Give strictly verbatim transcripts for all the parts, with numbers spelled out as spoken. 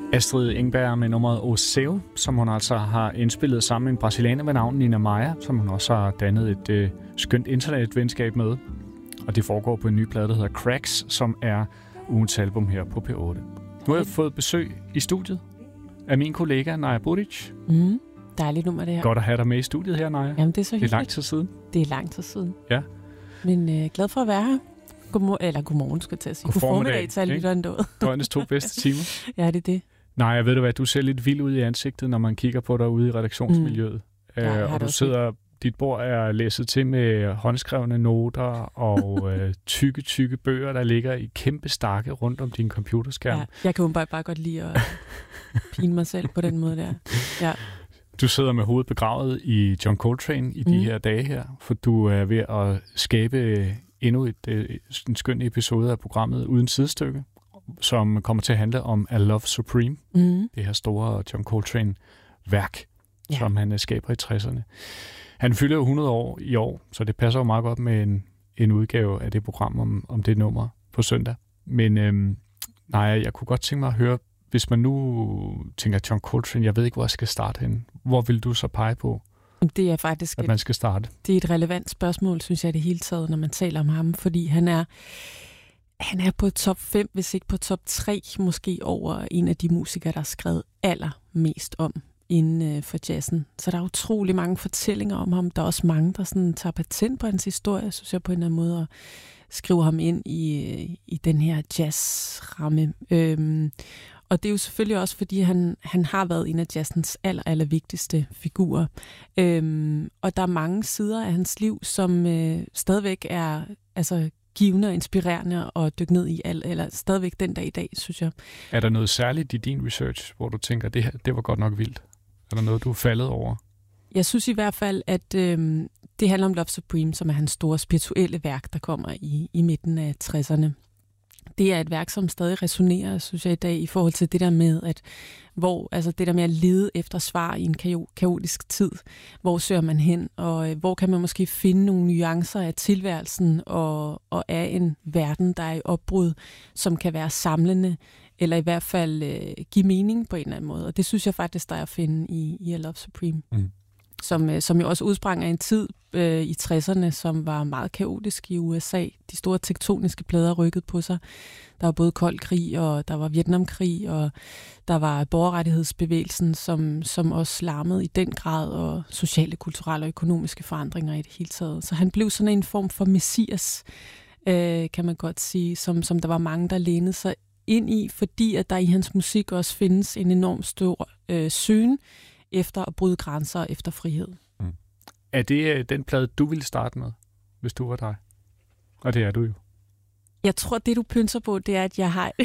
Astrid Engberg med nummeret O Seu, som hun altså har indspillet sammen med en brasilianer ved navn Nina Maia, som hun også har dannet et øh, skønt internetvenskab med. Og det foregår på en ny plade, der hedder Cracks, som er ugens album her på P otte. Nu har jeg fået besøg i studiet af min kollega Naja Buric. Mm, dejligt nummer det her. Godt at have dig med i studiet her, Naja. Jamen, det er så hyggeligt. Det er lang tid siden. Det er lang tid siden. Ja. Men øh, glad for at være her. Godmor- eller godmorgen, skal jeg til at sige. God formiddag til alle lytterne derude. Døgnets to bedste timer. Ja, det er det. Nej, jeg ved du hvad, du ser lidt vild ud i ansigtet, når man kigger på dig ude i redaktionsmiljøet. Mm. Ja, øh, og du sidder, dit bord er læsset til med håndskrevne noter og øh, tykke, tykke bøger, der ligger i kæmpe stakke rundt om din computerskærm. Ja, jeg kan jo bare, bare godt lide at pine mig selv på den måde der. Ja. Du sidder med hovedet begravet i John Coltrane i de mm. her dage her, for du er ved at skabe endnu et, en skøn episode af programmet Uden Sidestykke, som kommer til at handle om A Love Supreme, mm. det her store John Coltrane-værk, ja. som han skaber i tresserne. Han fylder jo hundrede år i år, så det passer jo meget godt med en, en udgave af det program om, om det nummer på søndag. Men øhm, nej, jeg kunne godt tænke mig at høre, hvis man nu tænker John Coltrane, jeg ved ikke, hvor jeg skal starte hen. Hvor vil du så pege på, det er faktisk at man skal starte? Det er et relevant spørgsmål, synes jeg, det hele taget, når man taler om ham, fordi han er Han er på top fem, hvis ikke på top tre, måske over en af de musikere, der har skrevet allermest om inden for jazzen. Så der er utrolig mange fortællinger om ham. Der er også mange, der sådan tager patent på hans historie, synes jeg, på en eller anden måde, og skriver ham ind i, i den her jazzramme. Øhm, og det er jo selvfølgelig også, fordi han, han har været en af jazzens aller, aller vigtigste figurer. Øhm, og der er mange sider af hans liv, som øh, stadigvæk er altså givende og inspirerende og dykke ned i alt, eller stadigvæk den dag i dag, synes jeg. Er der noget særligt i din research, hvor du tænker, det her, det var godt nok vildt? Er der noget, du er faldet over? Jeg synes i hvert fald, at øh, det handler om Love Supreme, som er hans store spirituelle værk, der kommer i, i midten af tresserne. Det er et værk, som stadig resonerer, synes jeg, i dag, i forhold til det der med, at hvor, altså det der med at lede efter svar i en kaotisk tid. Hvor søger man hen, og hvor kan man måske finde nogle nuancer af tilværelsen og, og af en verden, der er i opbrud, som kan være samlende, eller i hvert fald øh, give mening på en eller anden måde. Og det synes jeg faktisk, der er at finde i, i A Love Supreme. Mm. Som, som jo også udsprang af en tid øh, i tresserne, som var meget kaotisk i U S A. De store tektoniske plader rykkede på sig. Der var både kold krig, og der var Vietnamkrig, og der var borgerrettighedsbevægelsen, som, som også larmede i den grad, og sociale, kulturelle og økonomiske forandringer i det hele taget. Så han blev sådan en form for messias, øh, kan man godt sige, som, som der var mange, der lænede sig ind i, fordi at der i hans musik også findes en enorm stor øh, søgen efter at bryde grænser, efter frihed. Mm. Er det den plade, du ville starte med, hvis du var dig? Og det er du jo. Jeg tror, det du pynser på, det er, at jeg har...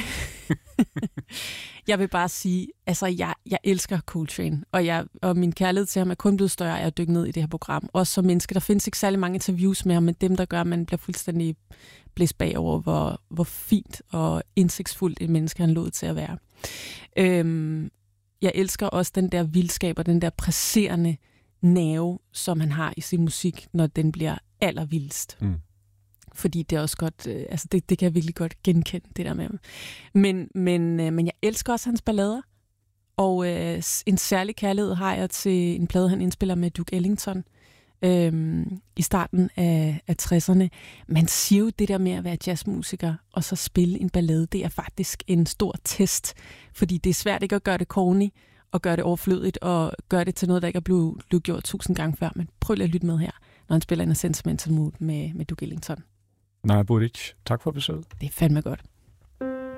jeg vil bare sige, altså jeg, jeg elsker Coltrane, og, jeg, og min kærlighed til ham er kun blevet større af at dykke ned i det her program. Også som menneske, der findes ikke særlig mange interviews med ham, men dem, der gør, at man bliver fuldstændig blæst bagover, hvor, hvor fint og indsigtsfuldt et menneske han lod til at være. Øhm, Jeg elsker også den der vildskab og den der presserende nerve, som han har i sin musik, når den bliver allervildest. Mm. Fordi det er også godt, øh, altså det, det kan jeg virkelig godt genkende, det der med ham. Men, men, øh, men jeg elsker også hans ballader, og øh, en særlig kærlighed har jeg til en plade, han indspiller med Duke Ellington øh, i starten af, af tresserne. Man siger jo det der med at være jazzmusiker, og så spille en ballade, det er faktisk en stor test, fordi det er svært ikke at gøre det corny, og gøre det overflødigt, og gøre det til noget, der ikke er blevet, blevet gjort tusind gange før. Men prøv lige at lytte med her, når han spiller en Sentimental Mood med, med Duke Ellington. Naja Buric, tak for besøget. Det er fandme godt.